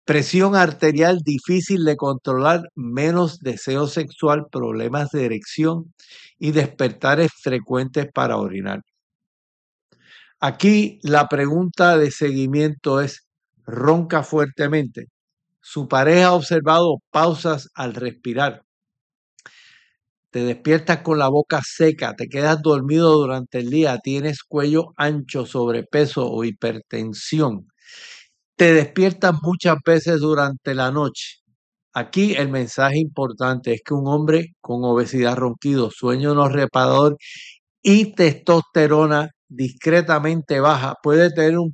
presión arterial difícil de controlar, menos deseo sexual, problemas de erección y despertares frecuentes para orinar. Aquí la pregunta de seguimiento es, ¿ronca fuertemente? ¿Su pareja ha observado pausas al respirar? ¿Te despiertas con la boca seca? ¿Te quedas dormido durante el día? ¿Tienes cuello ancho, sobrepeso o hipertensión? ¿Te despiertas muchas veces durante la noche? Aquí el mensaje importante es que un hombre con obesidad, ronquido, sueño no reparador y testosterona discretamente baja puede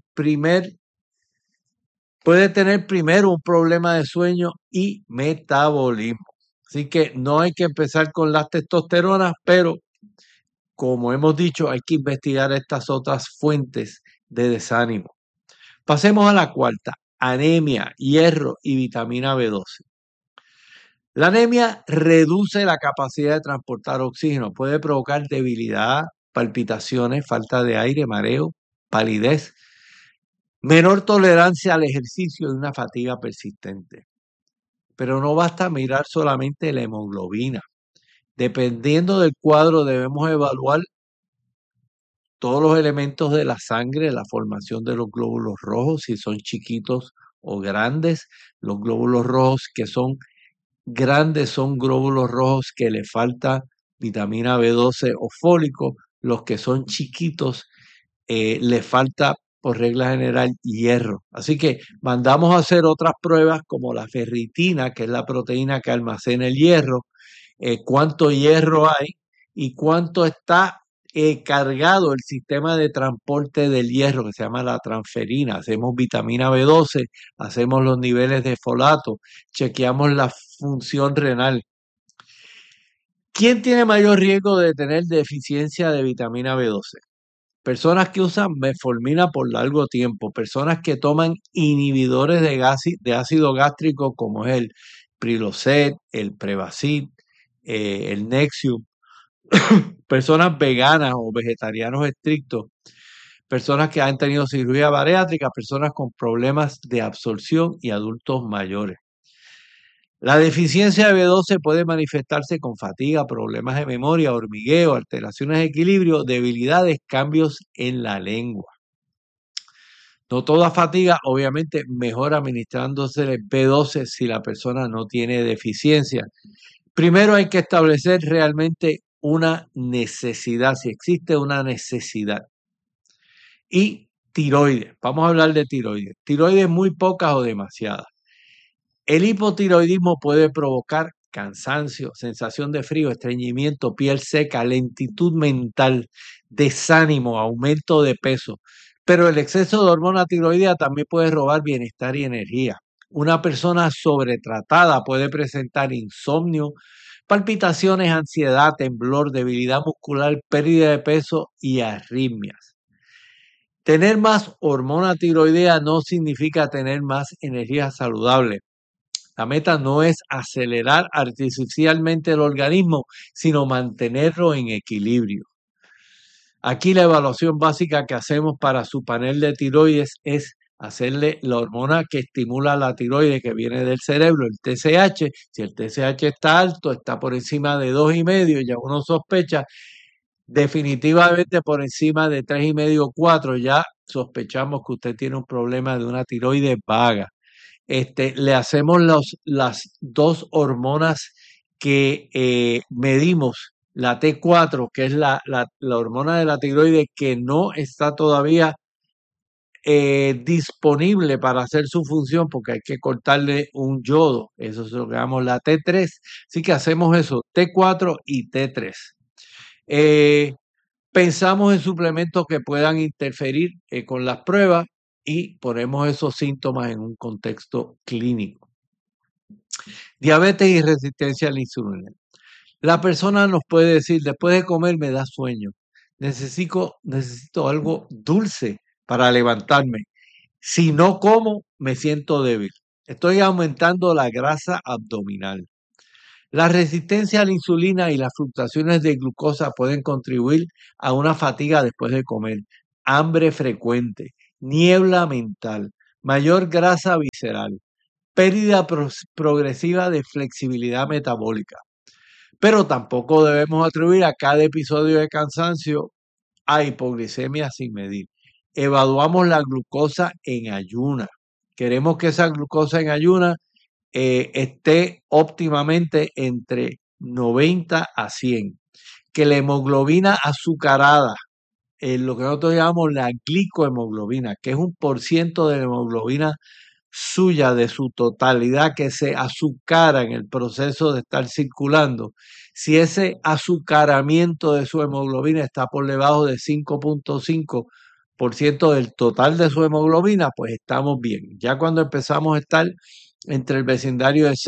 tener primero un problema de sueño y metabolismo. Así que no hay que empezar con las testosteronas, pero como hemos dicho, hay que investigar estas otras fuentes de desánimo. Pasemos a la cuarta, anemia, hierro y vitamina B12. La anemia reduce la capacidad de transportar oxígeno, puede provocar debilidad, palpitaciones, falta de aire, mareo, palidez, menor tolerancia al ejercicio y una fatiga persistente. Pero no basta mirar solamente la hemoglobina. Dependiendo del cuadro debemos evaluar todos los elementos de la sangre, la formación de los glóbulos rojos, si son chiquitos o grandes. Los glóbulos rojos que son grandes son glóbulos rojos que le falta vitamina B12 o fólico. Los que son chiquitos le falta por regla general hierro. Así que mandamos a hacer otras pruebas como la ferritina, que es la proteína que almacena el hierro, cuánto hierro hay y cuánto está cargado el sistema de transporte del hierro que se llama la transferina. Hacemos vitamina B12, hacemos los niveles de folato, chequeamos la función renal. ¿Quién tiene mayor riesgo de tener deficiencia de vitamina B12? Personas que usan metformina por largo tiempo, personas que toman inhibidores de ácido gástrico como es el Prilosec, el Prevacid, el Nexium, personas veganas o vegetarianos estrictos, personas que han tenido cirugía bariátrica, personas con problemas de absorción y adultos mayores. La deficiencia de B12 puede manifestarse con fatiga, problemas de memoria, hormigueo, alteraciones de equilibrio, debilidades, cambios en la lengua. No toda fatiga, obviamente, mejor administrándose el B12 si la persona no tiene deficiencia. Primero hay que establecer realmente una necesidad, si existe una necesidad. Y tiroides, vamos a hablar de tiroides. Tiroides muy pocas o demasiadas. El hipotiroidismo puede provocar cansancio, sensación de frío, estreñimiento, piel seca, lentitud mental, desánimo, aumento de peso. Pero el exceso de hormona tiroidea también puede robar bienestar y energía. Una persona sobretratada puede presentar insomnio, palpitaciones, ansiedad, temblor, debilidad muscular, pérdida de peso y arritmias. Tener más hormona tiroidea no significa tener más energía saludable. La meta no es acelerar artificialmente el organismo, sino mantenerlo en equilibrio. Aquí la evaluación básica que hacemos para su panel de tiroides es hacerle la hormona que estimula la tiroides que viene del cerebro, el TSH. Si el TSH está alto, está por encima de 2,5, ya uno sospecha. Definitivamente por encima de 3,5 o 4, ya sospechamos que usted tiene un problema de una tiroides vaga. Le hacemos las dos hormonas que medimos, la T4, que es la hormona de la tiroides que no está todavía disponible para hacer su función porque hay que cortarle un yodo, eso es lo que llamamos la T3, así que hacemos eso, T4 y T3. Pensamos en suplementos que puedan interferir con las pruebas y ponemos esos síntomas en un contexto clínico. Diabetes y resistencia a la insulina. La persona nos puede decir, después de comer me da sueño, necesito algo dulce para levantarme. Si no como, me siento débil. Estoy aumentando la grasa abdominal. La resistencia a la insulina y las fluctuaciones de glucosa pueden contribuir a una fatiga después de comer, hambre frecuente, niebla mental, mayor grasa visceral, pérdida progresiva de flexibilidad metabólica. Pero tampoco debemos atribuir a cada episodio de cansancio a hipoglicemia sin medir. Evaluamos la glucosa en ayuna. Queremos que esa glucosa en ayuna esté óptimamente entre 90 a 100. Que la hemoglobina azucarada, lo que nosotros llamamos la glicohemoglobina, que es 1% de la hemoglobina suya, de su totalidad, que se azucara en el proceso de estar circulando, si ese azucaramiento de su hemoglobina está por debajo de 5.5% del total de su hemoglobina, pues estamos bien. Ya cuando empezamos a estar entre el vecindario de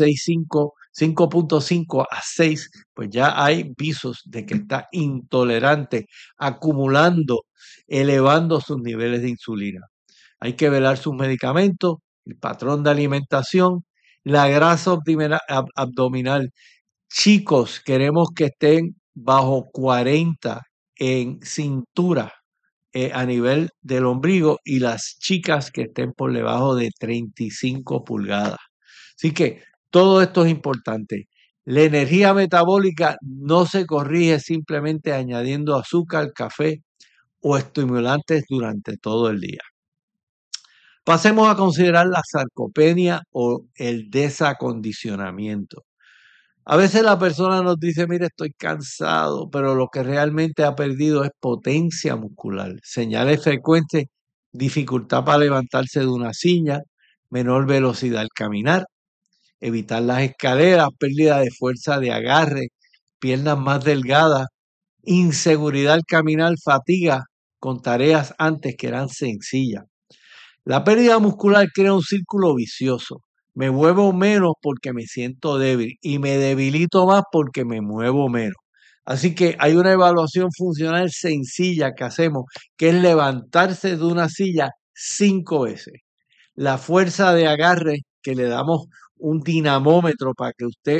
5.5 a 6, pues ya hay visos de que está intolerante, acumulando, elevando sus niveles de insulina. Hay que velar sus medicamentos, el patrón de alimentación, la grasa abdominal. Chicos, queremos que estén bajo 40 en cintura a nivel del ombligo, y las chicas que estén por debajo de 35 pulgadas. Así que todo esto es importante. La energía metabólica no se corrige simplemente añadiendo azúcar, café o estimulantes durante todo el día. Pasemos a considerar la sarcopenia o el desacondicionamiento. A veces la persona nos dice, mire, estoy cansado, pero lo que realmente ha perdido es potencia muscular. Señales frecuentes: dificultad para levantarse de una silla, menor velocidad al caminar, evitar las escaleras, pérdida de fuerza de agarre, piernas más delgadas, inseguridad al caminar, fatiga con tareas antes que eran sencillas. La pérdida muscular crea un círculo vicioso. Me muevo menos porque me siento débil y me debilito más porque me muevo menos. Así que hay una evaluación funcional sencilla que hacemos, que es levantarse de una silla 5 veces. La fuerza de agarre, que le damos un dinamómetro para que usted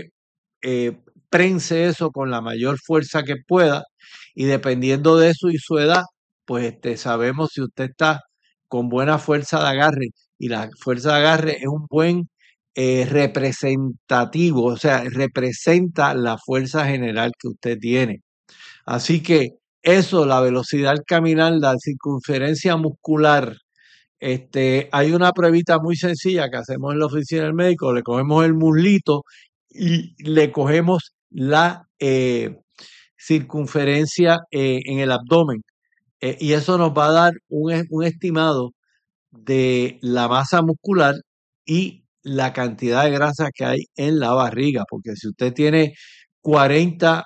prense eso con la mayor fuerza que pueda, y dependiendo de eso y su edad, pues sabemos si usted está con buena fuerza de agarre, y la fuerza de agarre es un buen representativo, o sea, representa la fuerza general que usted tiene. Así que eso, la velocidad al caminar, la circunferencia muscular. Hay una pruebita muy sencilla que hacemos en la oficina del médico. Le cogemos el muslito y le cogemos la circunferencia en el abdomen, y eso nos va a dar un estimado de la masa muscular y la cantidad de grasa que hay en la barriga, porque si usted tiene 40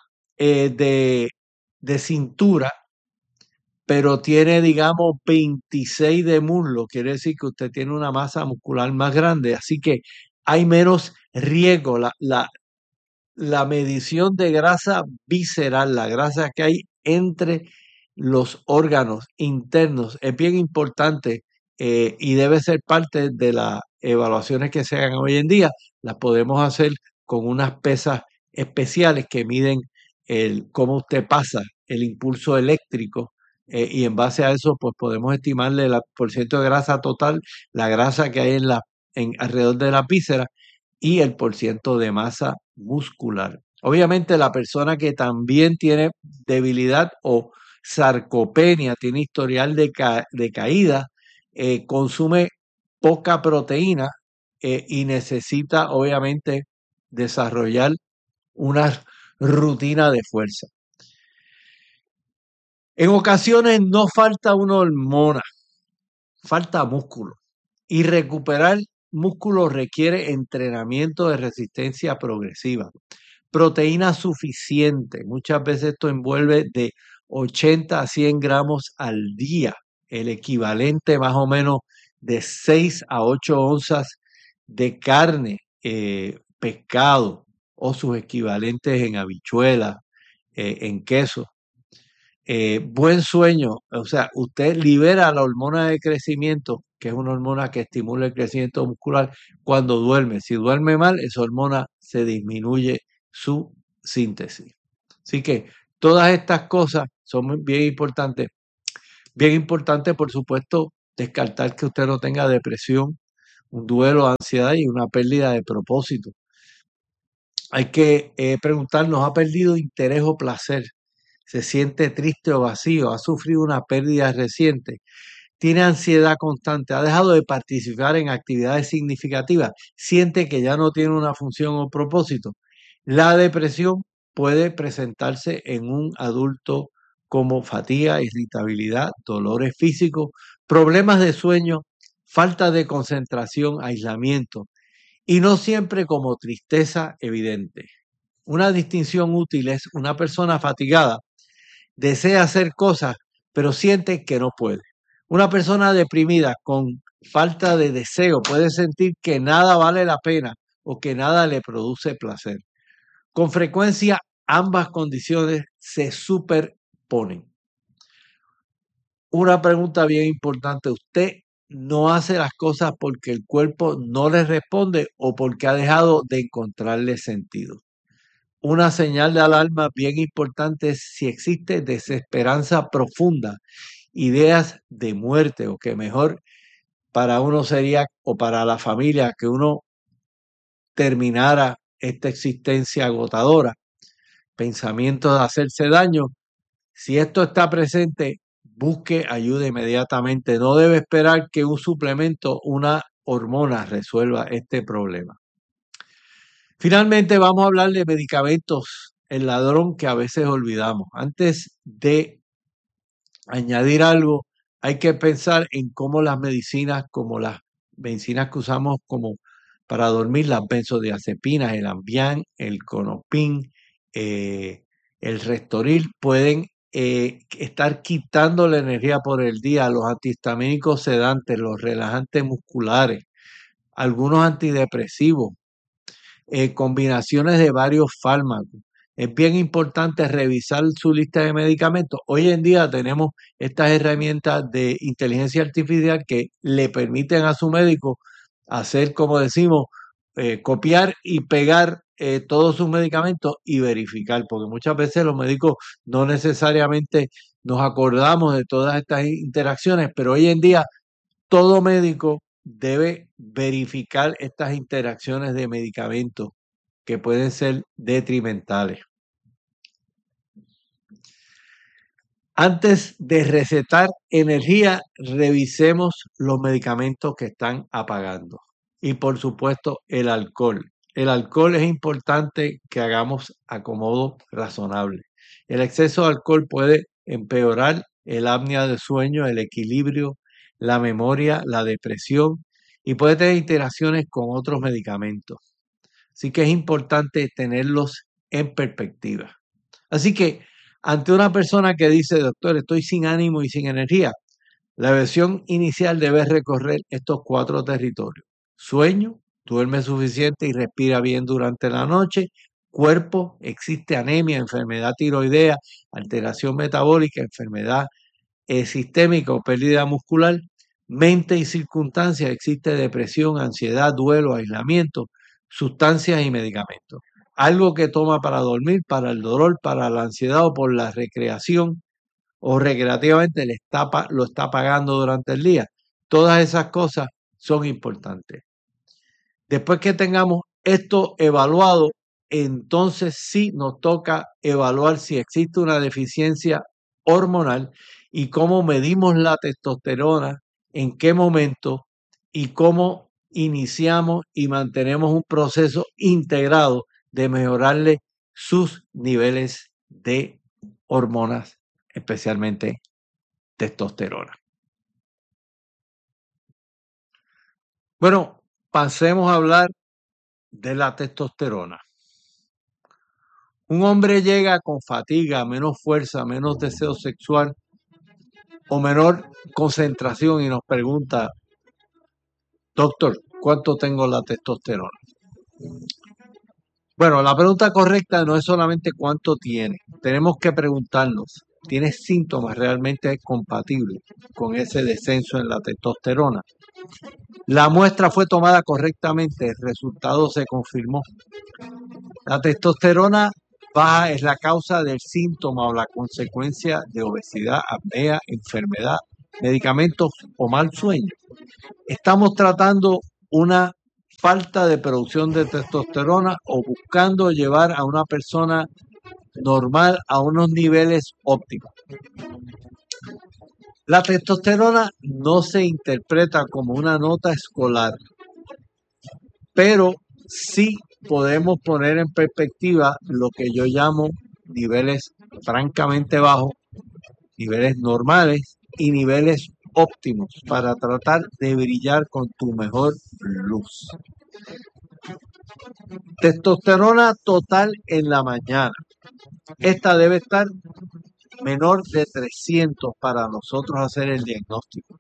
de cintura, pero tiene, digamos, 26 de muslo, quiere decir que usted tiene una masa muscular más grande, así que hay menos riesgo. La medición de grasa visceral, la grasa que hay entre los órganos internos, es bien importante, y debe ser parte de las evaluaciones que se hagan hoy en día. Las podemos hacer con unas pesas especiales que miden cómo usted pasa el impulso eléctrico, y en base a eso pues podemos estimarle el porcentaje de grasa total, la grasa que hay alrededor de la víscera, y el porcentaje de masa muscular. Obviamente la persona que también tiene debilidad o sarcopenia, tiene historial de caída, consume poca proteína, y necesita obviamente desarrollar una rutina de fuerza. En ocasiones no falta una hormona, falta músculo, y recuperar músculo requiere entrenamiento de resistencia progresiva, proteína suficiente. Muchas veces esto envuelve de 80 a 100 gramos al día, el equivalente más o menos de 6 a 8 onzas de carne, pescado o sus equivalentes en habichuelas, en queso. Buen sueño, o sea, usted libera la hormona de crecimiento, que es una hormona que estimula el crecimiento muscular cuando duerme. Si duerme mal, esa hormona se disminuye su síntesis. Así que todas estas cosas son bien importantes. Bien importante, por supuesto, descartar que usted no tenga depresión un duelo de ansiedad y una pérdida de propósito. Hay que preguntarnos, ¿ha perdido interés o placer? ¿Se siente triste o vacío? ¿Ha sufrido una pérdida reciente? ¿Tiene ansiedad constante? ¿Ha dejado de participar en actividades significativas? ¿Siente que ya no tiene una función o propósito? La depresión puede presentarse en un adulto como fatiga, irritabilidad, dolores físicos, problemas de sueño, falta de concentración, aislamiento, y no siempre como tristeza evidente. Una distinción útil es una persona fatigada desea hacer cosas, pero siente que no puede. Una persona deprimida con falta de deseo puede sentir que nada vale la pena o que nada le produce placer. Con frecuencia, ambas condiciones se superponen. Una pregunta bien importante, ¿usted no hace las cosas porque el cuerpo no le responde o porque ha dejado de encontrarle sentido? Una señal de alarma bien importante es si existe desesperanza profunda, ideas de muerte o que mejor para uno sería o para la familia que uno terminara esta existencia agotadora, pensamientos de hacerse daño. Si esto está presente, busque ayuda inmediatamente. No debe esperar que un suplemento, una hormona resuelva este problema. Finalmente vamos a hablar de medicamentos, el ladrón que a veces olvidamos. Antes de añadir algo, hay que pensar en cómo las medicinas, como las medicinas que usamos como para dormir, las benzodiazepinas, el Ambien, el Conopin, el Restoril, pueden estar quitando la energía por el día, los antihistamínicos sedantes, los relajantes musculares, algunos antidepresivos, combinaciones de varios fármacos. Es bien importante revisar su lista de medicamentos. Hoy en día tenemos estas herramientas de inteligencia artificial que le permiten a su médico hacer, como decimos, copiar y pegar todos sus medicamentos y verificar, porque muchas veces los médicos no necesariamente nos acordamos de todas estas interacciones, pero hoy en día todo médico debe verificar estas interacciones de medicamentos que pueden ser detrimentales. Antes de recetar energía, revisemos los medicamentos que están apagando. Y por supuesto, el alcohol. El alcohol es importante que hagamos acomodo razonable. El exceso de alcohol puede empeorar el apnea de sueño, el equilibrio, la memoria, la depresión y puede tener interacciones con otros medicamentos. Así que es importante tenerlos en perspectiva. Así que ante una persona que dice, doctor, estoy sin ánimo y sin energía, la versión inicial debe recorrer estos 4 territorios. Sueño, duerme suficiente y respira bien durante la noche. Cuerpo, existe anemia, enfermedad tiroidea, alteración metabólica, enfermedad sistémica o pérdida muscular. Mente y circunstancias, existe depresión, ansiedad, duelo, aislamiento, sustancias y medicamentos. Algo que toma para dormir, para el dolor, para la ansiedad o por la recreación o recreativamente lo está pagando durante el día. Todas esas cosas son importantes. Después que tengamos esto evaluado, entonces sí nos toca evaluar si existe una deficiencia hormonal y cómo medimos la testosterona, en qué momento y cómo iniciamos y mantenemos un proceso integrado de mejorarle sus niveles de hormonas, especialmente testosterona. Bueno, pasemos a hablar de la testosterona. Un hombre llega con fatiga, menos fuerza, menos deseo sexual o menor concentración y nos pregunta, doctor, ¿cuánto tengo la testosterona? Bueno, la pregunta correcta no es solamente cuánto tiene. Tenemos que preguntarnos, ¿tiene síntomas realmente compatibles con ese descenso en la testosterona? La muestra fue tomada correctamente, el resultado se confirmó. La testosterona baja es la causa del síntoma o la consecuencia de obesidad, apnea, enfermedad, medicamentos o mal sueño. Estamos tratando una falta de producción de testosterona o buscando llevar a una persona normal a unos niveles óptimos. La testosterona no se interpreta como una nota escolar, pero sí podemos poner en perspectiva lo que yo llamo niveles francamente bajos, niveles normales y niveles óptimos para tratar de brillar con tu mejor luz. Testosterona total en la mañana. Esta debe estar menor de 300 para nosotros hacer el diagnóstico.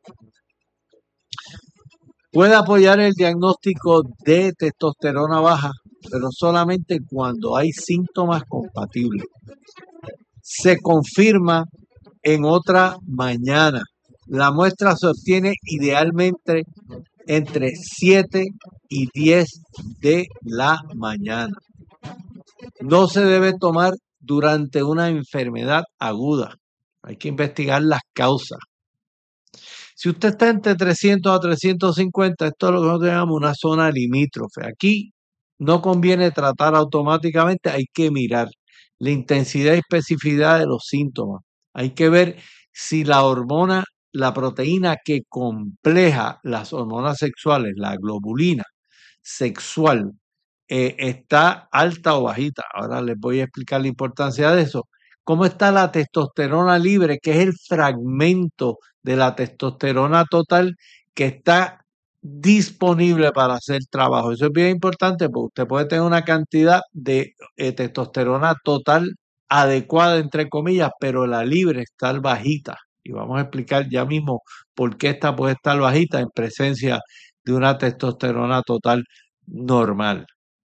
Puede apoyar el diagnóstico de testosterona baja, pero solamente cuando hay síntomas compatibles. Se confirma en otra mañana. La muestra se obtiene idealmente entre 7 y 10 de la mañana. No se debe tomar durante una enfermedad aguda. Hay que investigar las causas. Si usted está entre 300 a 350, esto es lo que nosotros llamamos una zona limítrofe. Aquí no conviene tratar automáticamente, hay que mirar la intensidad y especificidad de los síntomas. Hay que ver si la hormona, la proteína que compleja las hormonas sexuales, la globulina sexual, está alta o bajita. Ahora les voy a explicar la importancia de eso. ¿Cómo está la testosterona libre, que es el fragmento de la testosterona total que está disponible para hacer trabajo? Eso es bien importante porque usted puede tener una cantidad de testosterona total adecuada, entre comillas, pero la libre está bajita. Y vamos a explicar ya mismo por qué esta puede estar bajita en presencia de una testosterona total normal.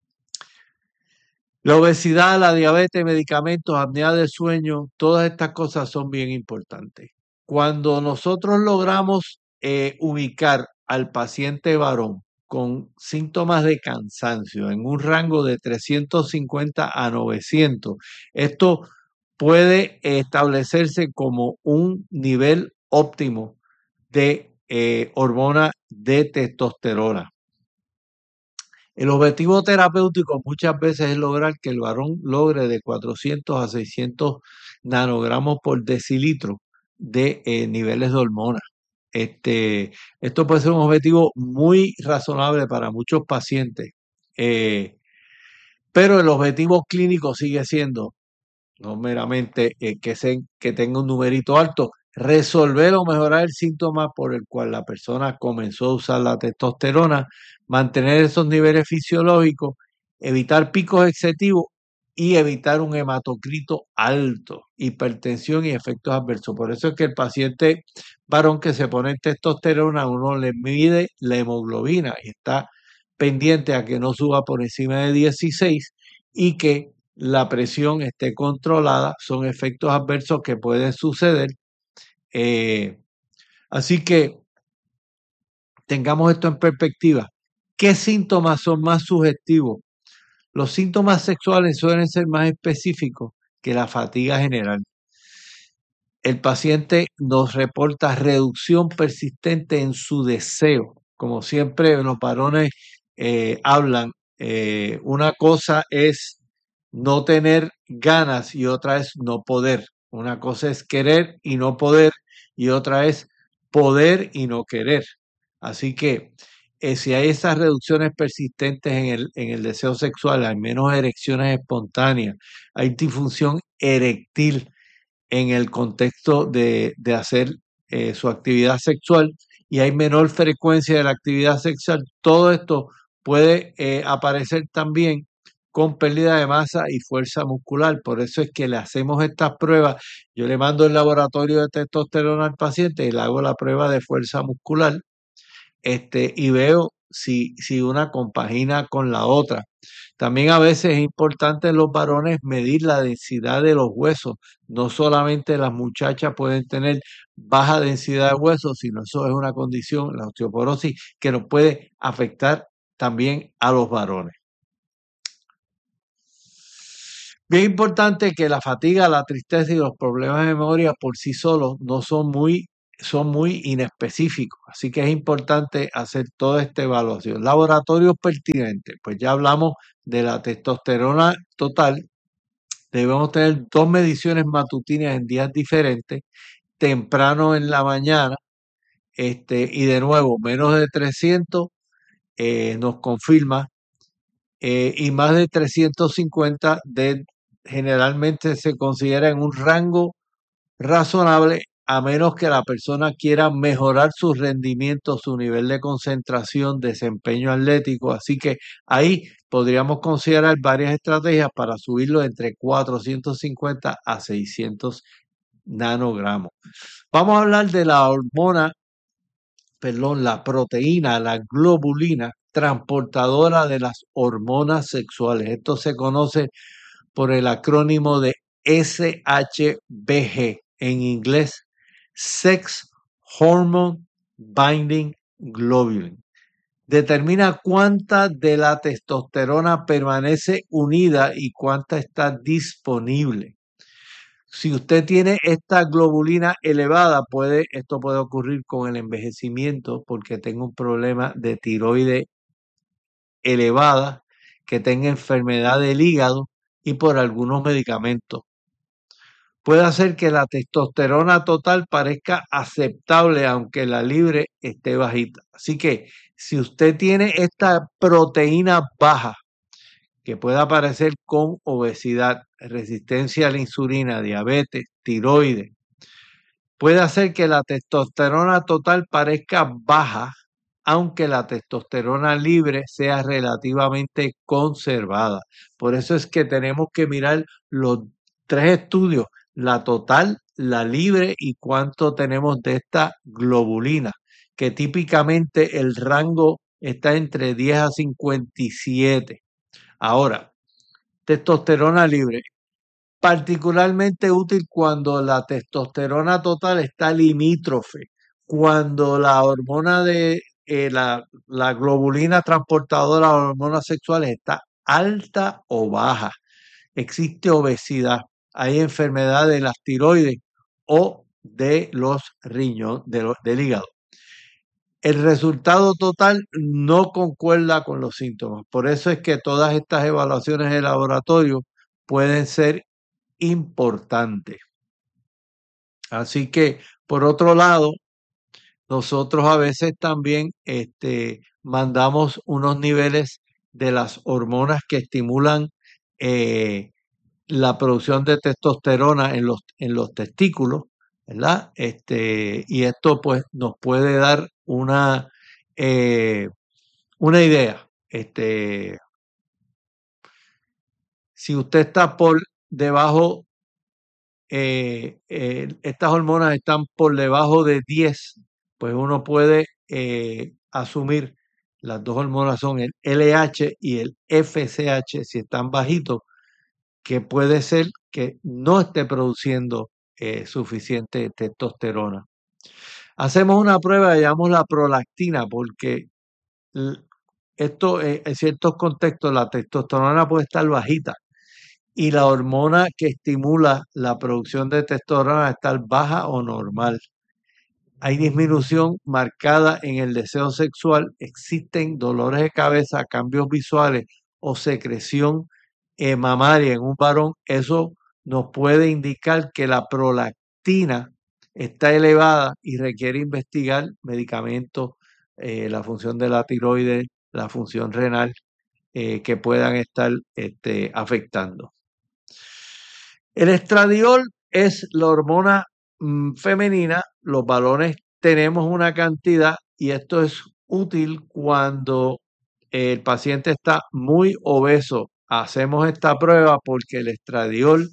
La obesidad, la diabetes, medicamentos, apnea del sueño, todas estas cosas son bien importantes. Cuando nosotros logramos ubicar al paciente varón con síntomas de cansancio en un rango de 350 a 900, esto puede establecerse como un nivel óptimo de hormona de testosterona. El objetivo terapéutico muchas veces es lograr que el varón logre de 400 a 600 nanogramos por decilitro de niveles de hormonas. Esto puede ser un objetivo muy razonable para muchos pacientes, pero el objetivo clínico sigue siendo no meramente que tenga un numerito alto, resolver o mejorar el síntoma por el cual la persona comenzó a usar la testosterona, mantener esos niveles fisiológicos, evitar picos excesivos y evitar un hematocrito alto, hipertensión y efectos adversos. Por eso es que el paciente varón que se pone en testosterona, uno le mide la hemoglobina y está pendiente a que no suba por encima de 16 y que la presión esté controlada. Son efectos adversos que pueden suceder. Así que tengamos esto en perspectiva. ¿Qué síntomas son más sugestivos? Los síntomas sexuales suelen ser más específicos que la fatiga general. El paciente nos reporta reducción persistente en su deseo. Como siempre los varones hablan, una cosa es no tener ganas y otra es no poder. Una cosa es querer y no poder y otra es poder y no querer. Así que si hay esas reducciones persistentes en el deseo sexual, hay menos erecciones espontáneas, hay disfunción eréctil en el contexto de hacer su actividad sexual y hay menor frecuencia de la actividad sexual, todo esto puede aparecer también con pérdida de masa y fuerza muscular. Por eso es que le hacemos estas pruebas. Yo le mando el laboratorio de testosterona al paciente y le hago la prueba de fuerza muscular, y veo si una compagina con la otra. También a veces es importante en los varones medir la densidad de los huesos. No solamente las muchachas pueden tener baja densidad de huesos, sino eso es una condición, la osteoporosis, que nos puede afectar también a los varones. Bien importante que la fatiga, la tristeza y los problemas de memoria por sí solos no son muy son muy inespecíficos, así que es importante hacer toda esta evaluación. Laboratorios pertinentes, pues ya hablamos de la testosterona total. Debemos tener dos mediciones matutinas en días diferentes, temprano en la mañana, y de nuevo, menos de 300 nos confirma, y más de 350 generalmente se considera en un rango razonable, a menos que la persona quiera mejorar su rendimiento, su nivel de concentración, desempeño atlético. Así que ahí podríamos considerar varias estrategias para subirlo entre 450 a 600 nanogramos. Vamos a hablar de la hormona, perdón, la proteína, la globulina, transportadora de las hormonas sexuales. Esto se conoce por el acrónimo de SHBG, en inglés, Sex Hormone Binding Globulin. Determina cuánta de la testosterona permanece unida y cuánta está disponible. Si usted tiene esta globulina elevada, esto puede ocurrir con el envejecimiento porque tenga un problema de tiroides elevada, que tenga enfermedad del hígado y por algunos medicamentos. Puede hacer que la testosterona total parezca aceptable aunque la libre esté bajita. Así que si usted tiene esta proteína baja, que puede aparecer con obesidad, resistencia a la insulina, diabetes, tiroides, puede hacer que la testosterona total parezca baja, aunque la testosterona libre sea relativamente conservada. Por eso es que tenemos que mirar los tres estudios, la total, la libre y cuánto tenemos de esta globulina, que típicamente el rango está entre 10 a 57. Ahora, testosterona libre, particularmente útil cuando la testosterona total está limítrofe, cuando la hormona de la globulina transportadora de hormonas sexuales está alta o baja, existe obesidad, hay enfermedad de las tiroides o de los riñones, del hígado. El resultado total no concuerda con los síntomas. Por eso es que todas estas evaluaciones de laboratorio pueden ser importante. Así que, por otro lado, nosotros a veces también mandamos unos niveles de las hormonas que estimulan la producción de testosterona en los testículos, ¿verdad? Y esto pues nos puede dar eh, una idea. Si usted está por debajo, estas hormonas están por debajo de 10, pues uno puede asumir, las dos hormonas son el LH y el FSH, si están bajitos, que puede ser que no esté produciendo suficiente testosterona. Hacemos una prueba, llamamos la prolactina, porque esto en ciertos contextos la testosterona puede estar bajita y la hormona que estimula la producción de testosterona estar baja o normal. Hay disminución marcada en el deseo sexual, existen dolores de cabeza, cambios visuales o secreción mamaria en un varón. Eso nos puede indicar que la prolactina está elevada y requiere investigar medicamentos, la función de la tiroides, la función renal, que puedan estar afectando. El estradiol es la hormona femenina. Los varones tenemos una cantidad y esto es útil cuando el paciente está muy obeso. Hacemos esta prueba porque el estradiol,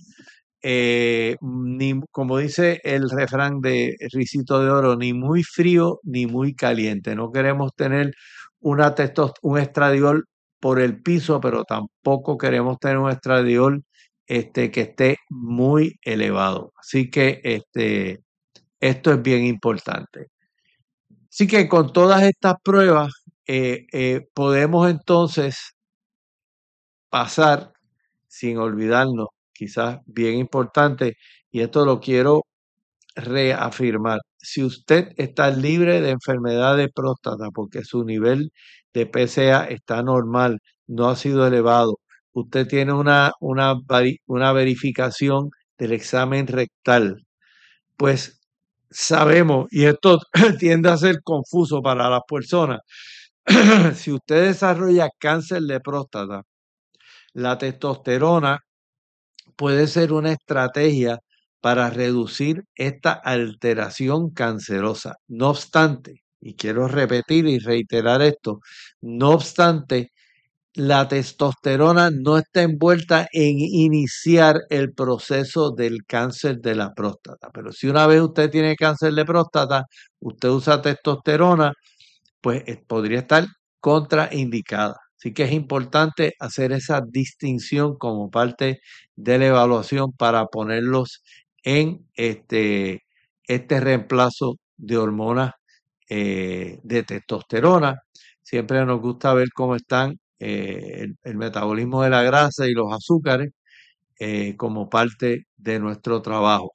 como dice el refrán de Risito de Oro, ni muy frío ni muy caliente. No queremos tener un estradiol por el piso, pero tampoco queremos tener un estradiol que esté muy elevado. Así que esto es bien importante. Así que con todas estas pruebas podemos entonces pasar, sin olvidarnos, quizás bien importante, y esto lo quiero reafirmar. si usted está libre de enfermedad de próstata porque su nivel de PSA está normal, no ha sido elevado, usted tiene una verificación del examen rectal, pues sabemos, y esto tiende a ser confuso para las personas, si usted desarrolla cáncer de próstata, la testosterona puede ser una estrategia para reducir esta alteración cancerosa. No obstante, y quiero repetir y reiterar esto, no obstante, la testosterona no está envuelta en iniciar el proceso del cáncer de la próstata. Pero si una vez usted tiene cáncer de próstata, usted usa testosterona, pues podría estar contraindicada. Así que es importante hacer esa distinción como parte de la evaluación para ponerlos en este reemplazo de hormonas de testosterona. Siempre nos gusta ver cómo están el metabolismo de la grasa y los azúcares como parte de nuestro trabajo.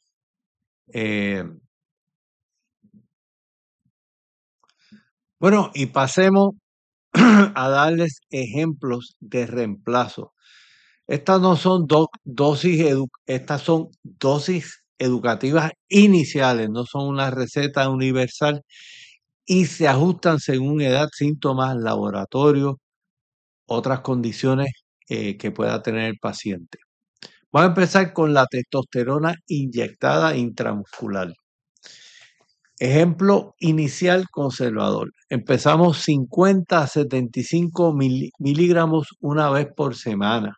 Bueno, y pasemos a darles ejemplos de reemplazo. Estas no son estas son dosis educativas iniciales, no son una receta universal y se ajustan según edad, síntomas, laboratorio, otras condiciones que pueda tener el paciente. Vamos a empezar con la testosterona inyectada intramuscular. Ejemplo inicial conservador. Empezamos 50 a 75 miligramos una vez por semana.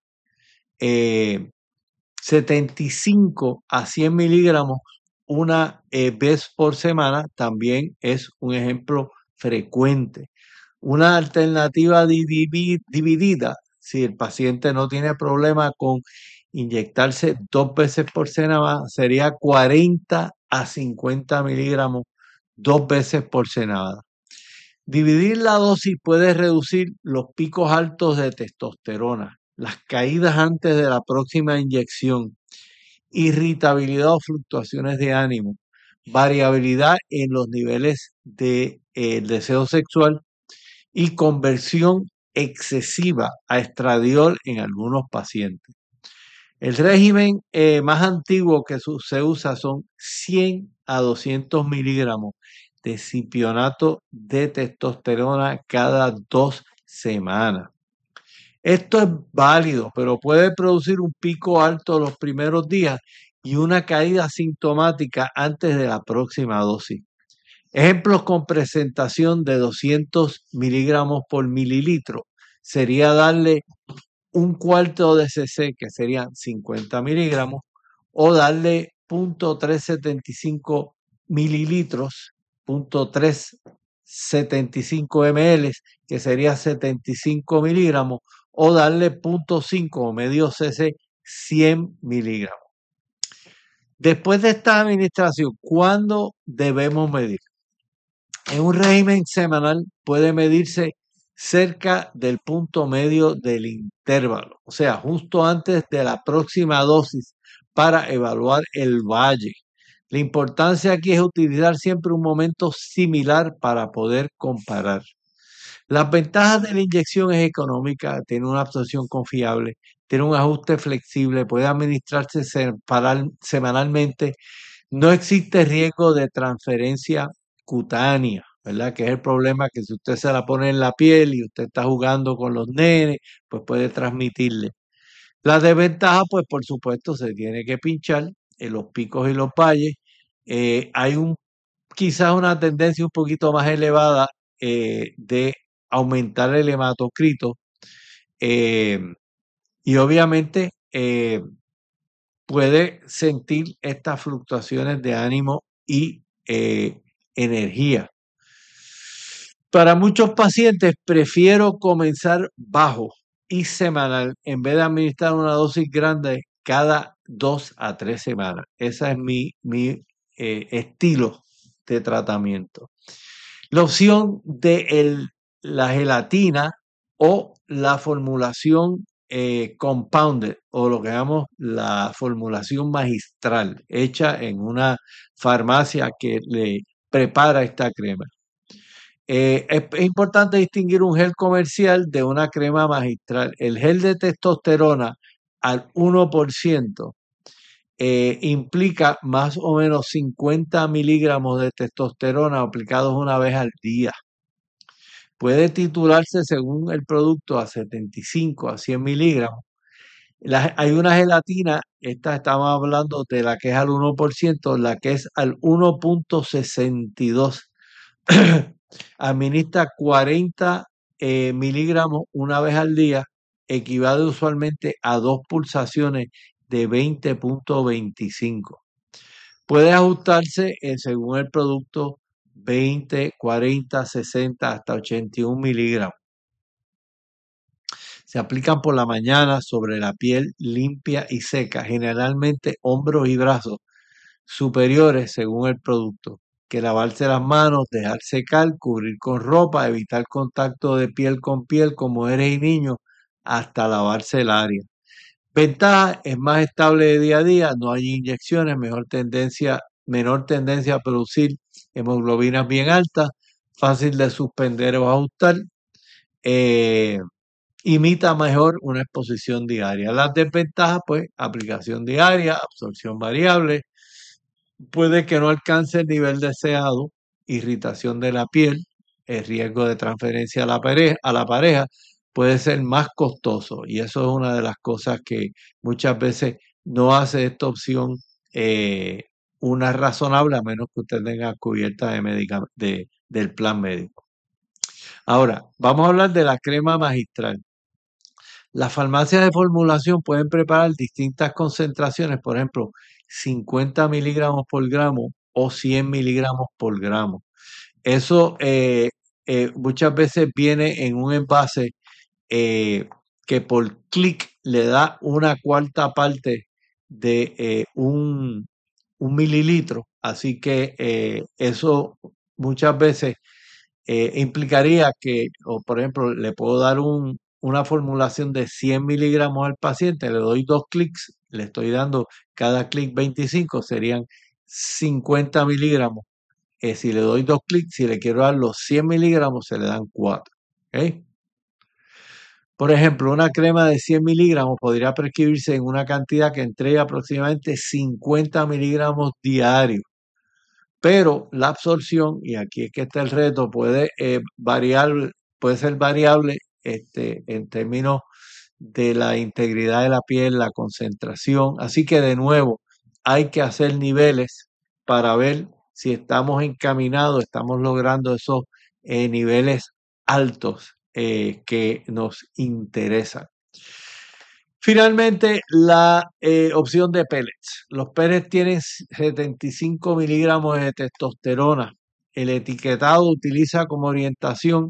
75 a 100 miligramos una vez por semana también es un ejemplo frecuente. Una alternativa dividida, si el paciente no tiene problema con inyectarse 2 veces por semana, sería 40 a 50 miligramos 2 veces por semana. Dividir la dosis puede reducir los picos altos de testosterona, las caídas antes de la próxima inyección, irritabilidad o fluctuaciones de ánimo, variabilidad en los niveles de deseo sexual y conversión excesiva a estradiol en algunos pacientes. El régimen más antiguo que se usa son 100 a 200 miligramos de cipionato de testosterona cada 2 semanas. Esto es válido, pero puede producir un pico alto los primeros días y una caída sintomática antes de la próxima dosis. Ejemplos con presentación de 200 miligramos por mililitro sería darle un cuarto de cc, que serían 50 miligramos, o darle 0.375 mililitros, 0.375 ml, que sería 75 miligramos, o darle 0.5 o medio cc, 100 miligramos. Después de esta administración, ¿cuándo debemos medir? En un régimen semanal puede medirse cerca del punto medio del intervalo, o sea, justo antes de la próxima dosis para evaluar el valle. La importancia aquí es utilizar siempre un momento similar para poder comparar. Las ventajas de la inyección es económica, tiene una absorción confiable, tiene un ajuste flexible, puede administrarse semanalmente, no existe riesgo de transferencia cutánea, ¿verdad? Que es el problema que si usted se la pone en la piel y usted está jugando con los nenes, pues puede transmitirle. La desventaja, pues por supuesto, se tiene que pinchar en los picos y los valles. Hay quizás una tendencia un poquito más elevada de aumentar el hematocrito eh, y obviamente puede sentir estas fluctuaciones de ánimo y energía. Para muchos pacientes prefiero comenzar bajo y semanal en vez de administrar una dosis grande cada 2 a 3 semanas. Ese es mi estilo de tratamiento. La opción de la gelatina o la formulación compounded o lo que llamamos la formulación magistral hecha en una farmacia que le prepara esta crema. Es importante distinguir un gel comercial de una crema magistral. El gel de testosterona al 1% implica más o menos 50 miligramos de testosterona aplicados una vez al día. Puede titularse según el producto a 75 a 100 miligramos. Hay una gelatina, esta estamos hablando de la que es al 1%, la que es al 1.62. Administra 40 miligramos una vez al día, equivale usualmente a 2 pulsaciones de 20.25. Puede ajustarse según el producto 20, 40, 60 hasta 81 miligramos. Se aplican por la mañana sobre la piel limpia y seca, generalmente hombros y brazos superiores según el producto. Que lavarse las manos, dejar secar, cubrir con ropa, evitar contacto de piel con piel con mujeres y niños hasta lavarse el área. Ventaja, es más estable de día a día, no hay inyecciones, menor tendencia a producir hemoglobinas bien altas, fácil de suspender o ajustar, imita mejor una exposición diaria. Las desventajas, pues, aplicación diaria, absorción variable, puede que no alcance el nivel deseado, irritación de la piel, el riesgo de transferencia a la pareja puede ser más costoso y eso es una de las cosas que muchas veces no hace esta opción una razonable a menos que usted tenga cubierta del plan médico. Ahora, vamos a hablar de la crema magistral. Las farmacias de formulación pueden preparar distintas concentraciones, por ejemplo, 50 miligramos por gramo o 100 miligramos por gramo. Eso muchas veces viene en un envase que por clic le da una cuarta parte de un mililitro. Así que eso muchas veces implicaría que, o por ejemplo, le puedo dar una formulación de 100 miligramos al paciente, le doy 2 clics, le estoy dando cada clic 25, serían 50 miligramos. Si le doy 2 clics, si le quiero dar los 100 miligramos, se le dan 4. ¿Okay? Por ejemplo, una crema de 100 miligramos podría prescribirse en una cantidad que entrega aproximadamente 50 miligramos diarios. Pero la absorción, y aquí es que está el reto, puede ser variable en términos de la integridad de la piel, la concentración. Así que de nuevo, hay que hacer niveles para ver si estamos encaminados, estamos logrando esos niveles altos que nos interesan. Finalmente, la opción de pellets. Los pellets tienen 75 miligramos de testosterona. El etiquetado utiliza como orientación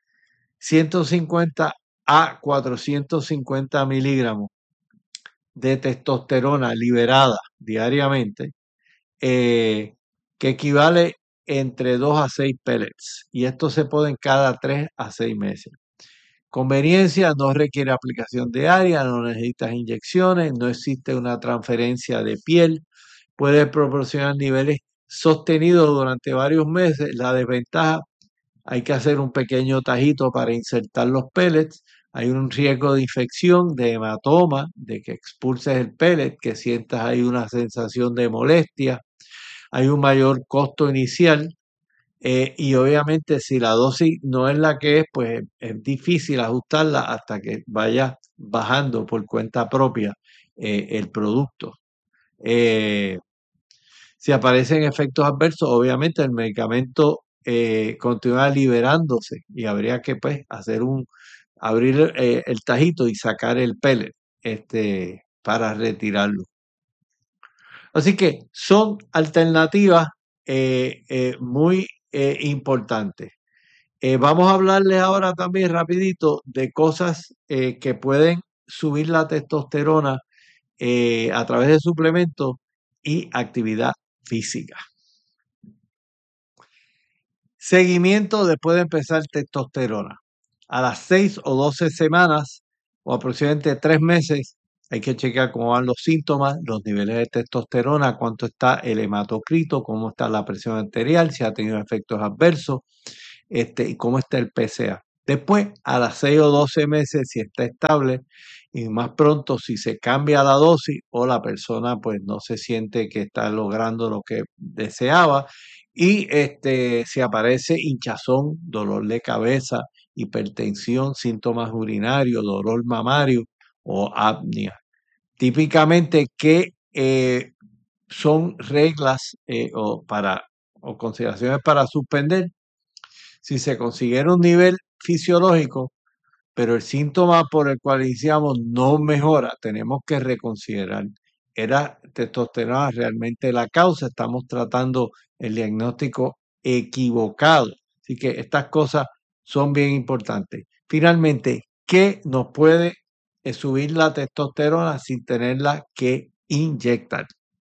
150 a 450 miligramos de testosterona liberada diariamente, que equivale entre 2 a 6 pellets. Y esto se pone cada 3 a 6 meses. Conveniencia, no requiere aplicación diaria, no necesitas inyecciones, no existe una transferencia de piel, puede proporcionar niveles sostenidos durante varios meses. La desventaja, hay que hacer un pequeño tajito para insertar los pellets, hay un riesgo de infección, de hematoma, de que expulses el pellet, que sientas ahí una sensación de molestia, hay un mayor costo inicial. Y obviamente si la dosis no es la que es, pues es difícil ajustarla hasta que vaya bajando por cuenta propia el producto. Si aparecen efectos adversos, obviamente el medicamento continúa liberándose y habría que pues abrir el tajito y sacar el pellet para retirarlo. Así que son alternativas muy importantes. Vamos a hablarles ahora también rapidito de cosas que pueden subir la testosterona a través de suplementos y actividad física. Seguimiento después de empezar testosterona. A las 6 o 12 semanas o aproximadamente 3 meses hay que chequear cómo van los síntomas, los niveles de testosterona, cuánto está el hematocrito, cómo está la presión arterial, si ha tenido efectos adversos, y cómo está el PSA. Después, a las 6 o 12 meses, si está estable, y más pronto, si se cambia la dosis o la persona pues no se siente que está logrando lo que deseaba, y si aparece hinchazón, dolor de cabeza, hipertensión, síntomas urinarios, dolor mamario o apnea. Típicamente que son reglas o consideraciones para suspender si se consiguiera un nivel fisiológico, pero el síntoma por el cual iniciamos no mejora, tenemos que reconsiderar. ¿Era testosterona realmente la causa? Estamos tratando el diagnóstico equivocado. Así que estas cosas son bien importantes. Finalmente, ¿qué nos puede subir la testosterona sin tenerla que inyectar?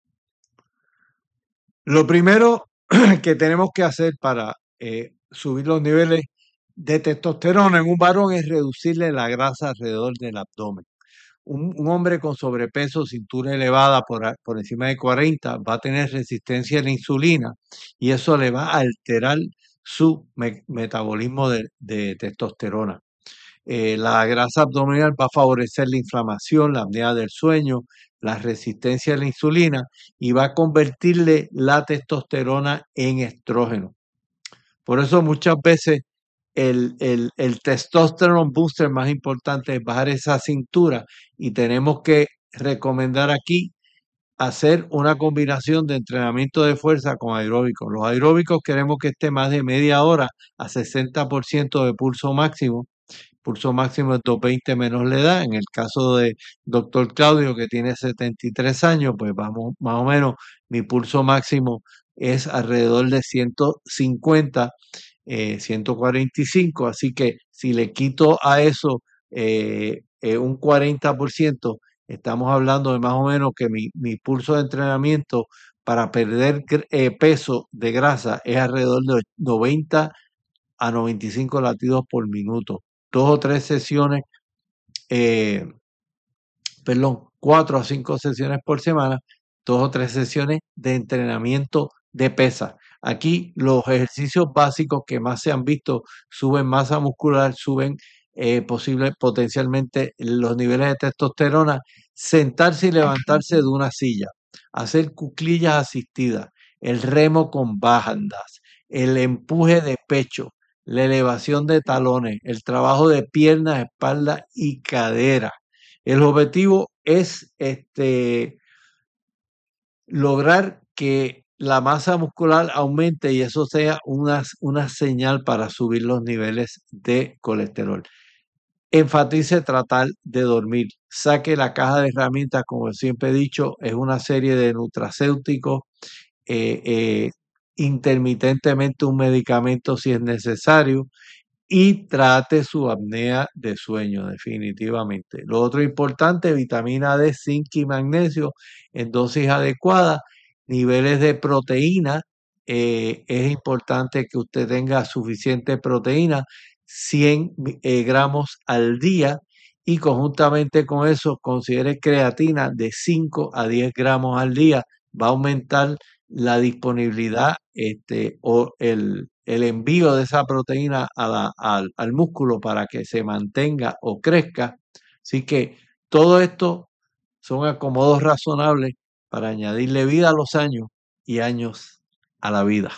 Lo primero que tenemos que hacer para subir los niveles de testosterona en un varón es reducirle la grasa alrededor del abdomen. Un hombre con sobrepeso, cintura elevada por encima de 40, va a tener resistencia a la insulina y eso le va a alterar su metabolismo de testosterona. La grasa abdominal va a favorecer la inflamación, la apnea del sueño, la resistencia a la insulina y va a convertirle la testosterona en estrógeno. Por eso muchas veces el testosterone booster más importante es bajar esa cintura y tenemos que recomendar aquí hacer una combinación de entrenamiento de fuerza con aeróbicos. Los aeróbicos queremos que esté más de media hora a 60% de pulso máximo. Pulso máximo es 220 menos la edad. En el caso de doctor Claudio, que tiene 73 años, pues vamos, más o menos, mi pulso máximo es alrededor de 150, 145. Así que si le quito a eso un 40%, estamos hablando de más o menos que mi pulso de entrenamiento para perder peso de grasa es alrededor de 90 a 95 latidos por minuto. 2 o 3 sesiones, perdón, 4 a 5 sesiones por semana, 2 o 3 sesiones de entrenamiento de pesa. Aquí los ejercicios básicos que más se han visto suben masa muscular, suben potencialmente los niveles de testosterona, sentarse y levantarse de una silla, hacer cuclillas asistidas, el remo con bandas, el empuje de pecho, la elevación de talones, el trabajo de piernas, espalda y cadera. El objetivo es lograr que la masa muscular aumente y eso sea una señal para subir los niveles de colesterol. Enfatice tratar de dormir. Saque la caja de herramientas, como siempre he dicho, es una serie de nutracéuticos, intermitentemente un medicamento si es necesario, y trate su apnea de sueño, definitivamente. Lo otro importante, vitamina D, zinc y magnesio en dosis adecuadas, niveles de proteína. Es importante que usted tenga suficiente proteína, 100 gramos al día, y conjuntamente con eso considere creatina de 5 a 10 gramos al día. Va a aumentar la disponibilidad o el envío de esa proteína al músculo para que se mantenga o crezca. Así que todo esto son acomodos razonables para añadirle vida a los años y años a la vida.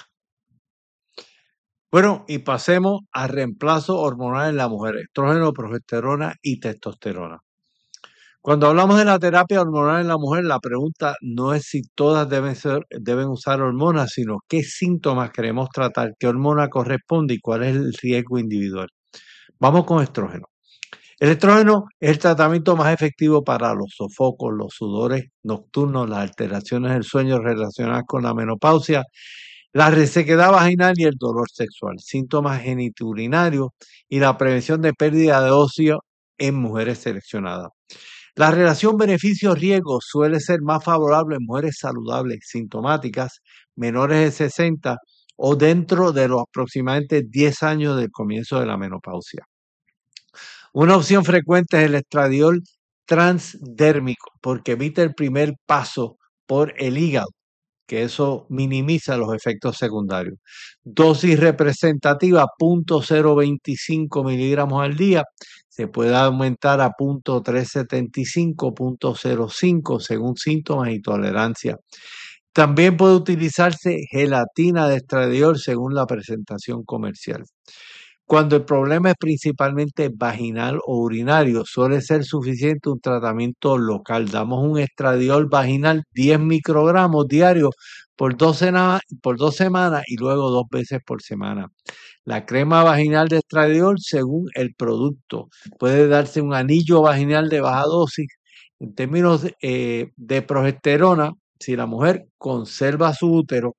Bueno, y pasemos al reemplazo hormonal en la mujer: estrógeno, progesterona y testosterona. Cuando hablamos de la terapia hormonal en la mujer, la pregunta no es si todas deben usar hormonas, sino qué síntomas queremos tratar, qué hormona corresponde y cuál es el riesgo individual. Vamos con estrógeno. El estrógeno es el tratamiento más efectivo para los sofocos, los sudores nocturnos, las alteraciones del sueño relacionadas con la menopausia, la resequedad vaginal y el dolor sexual, síntomas genitourinarios y la prevención de pérdida de óseo en mujeres seleccionadas. La relación beneficio-riesgo suele ser más favorable en mujeres saludables, sintomáticas, menores de 60 o dentro de los aproximadamente 10 años del comienzo de la menopausia. Una opción frecuente es el estradiol transdérmico, porque evita el primer paso por el hígado, que eso minimiza los efectos secundarios. Dosis representativa, 0.025 miligramos al día. Se puede aumentar a 0.375, 0.05 según síntomas y tolerancia. También puede utilizarse gelatina de estradiol según la presentación comercial. Cuando el problema es principalmente vaginal o urinario, suele ser suficiente un tratamiento local. Damos un estradiol vaginal 10 microgramos diarios por 2 semanas y luego 2 veces por semana. La crema vaginal de estradiol, según el producto, puede darse un anillo vaginal de baja dosis. En términos de progesterona, si la mujer conserva su útero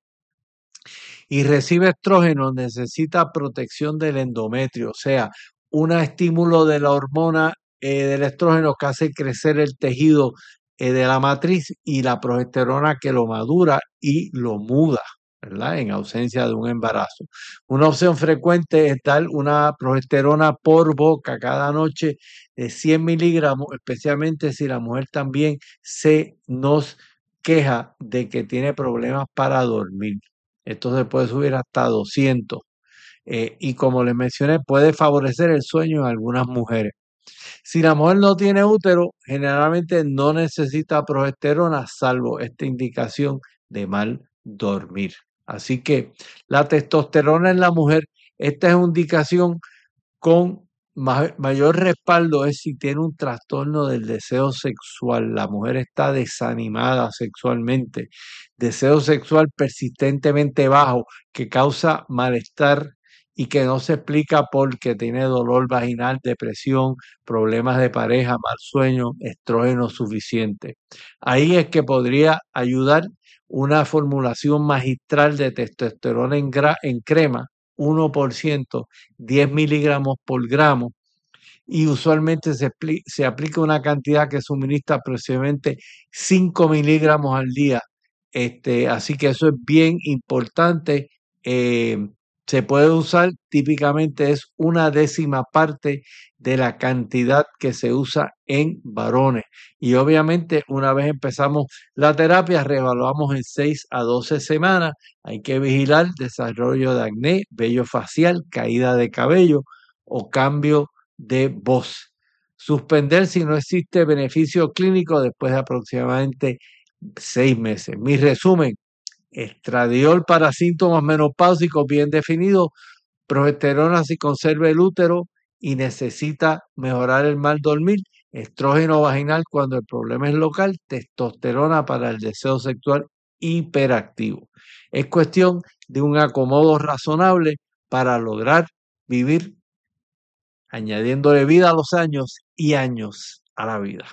y recibe estrógeno, necesita protección del endometrio, o sea, un estímulo de la hormona del estrógeno que hace crecer el tejido de la matriz y la progesterona que lo madura y lo muda, ¿verdad? En ausencia de un embarazo. Una opción frecuente es dar una progesterona por boca cada noche de 100 miligramos, especialmente si la mujer también se nos queja de que tiene problemas para dormir. Esto se puede subir hasta 200. Y como les mencioné, puede favorecer el sueño en algunas mujeres. Si la mujer no tiene útero, generalmente no necesita progesterona, salvo esta indicación de mal dormir. Así que la testosterona en la mujer, esta es una indicación con mayor respaldo es si tiene un trastorno del deseo sexual. La mujer está desanimada sexualmente, deseo sexual persistentemente bajo que causa malestar y que no se explica porque tiene dolor vaginal, depresión, problemas de pareja, mal sueño, estrógeno suficiente. Ahí es que podría ayudar una formulación magistral de testosterona en crema, 1%, 10 miligramos por gramo, y usualmente se aplica una cantidad que suministra aproximadamente 5 miligramos al día. Así que eso es bien importante. Se puede usar, típicamente es 1/10 parte de la cantidad que se usa en varones. Y obviamente una vez empezamos la terapia, reevaluamos en 6 a 12 semanas. Hay que vigilar desarrollo de acné, vello facial, caída de cabello o cambio de voz. Suspender si no existe beneficio clínico después de aproximadamente 6 meses. Mi resumen: estradiol para síntomas menopáusicos bien definidos, progesterona si conserva el útero y necesita mejorar el mal dormir, estrógeno vaginal cuando el problema es local, testosterona para el deseo sexual hiperactivo. Es cuestión de un acomodo razonable para lograr vivir añadiéndole vida a los años y años a la vida.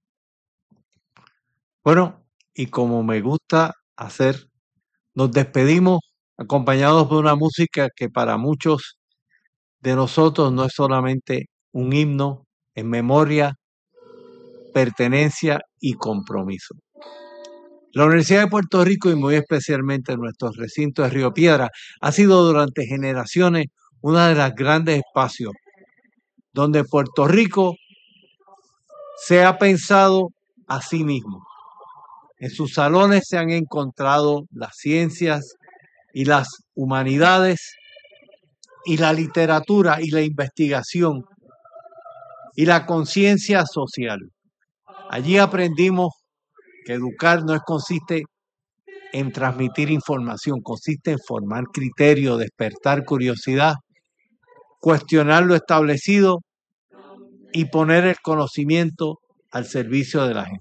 Bueno, y como me gusta hacer, nos despedimos acompañados de una música que para muchos de nosotros no es solamente un himno en memoria, pertenencia y compromiso. La Universidad de Puerto Rico, y muy especialmente nuestro recinto de Río Piedra, ha sido durante generaciones uno de los grandes espacios donde Puerto Rico se ha pensado a sí mismo. En sus salones se han encontrado las ciencias y las humanidades y la literatura y la investigación y la conciencia social. Allí aprendimos que educar no consiste en transmitir información, consiste en formar criterio, despertar curiosidad, cuestionar lo establecido y poner el conocimiento al servicio de la gente.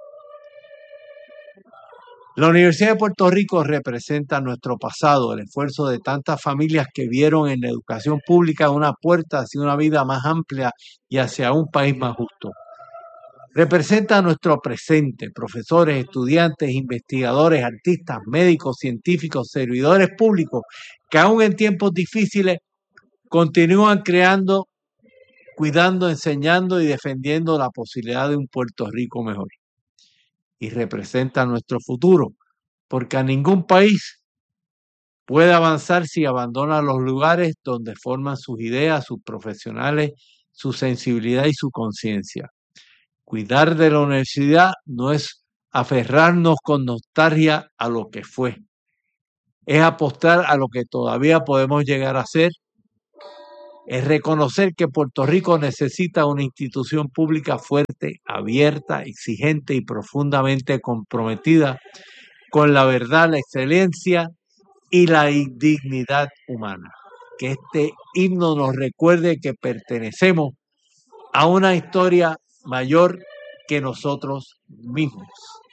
La Universidad de Puerto Rico representa nuestro pasado, el esfuerzo de tantas familias que vieron en la educación pública una puerta hacia una vida más amplia y hacia un país más justo. Representa nuestro presente, profesores, estudiantes, investigadores, artistas, médicos, científicos, servidores públicos, que aún en tiempos difíciles continúan creando, cuidando, enseñando y defendiendo la posibilidad de un Puerto Rico mejor. Y representa nuestro futuro, porque a ningún país puede avanzar si abandona los lugares donde forman sus ideas, sus profesionales, su sensibilidad y su conciencia. Cuidar de la universidad no es aferrarnos con nostalgia a lo que fue, es apostar a lo que todavía podemos llegar a ser, es reconocer que Puerto Rico necesita una institución pública fuerte, abierta, exigente y profundamente comprometida con la verdad, la excelencia y la dignidad humana. Que este himno nos recuerde que pertenecemos a una historia mayor que nosotros mismos.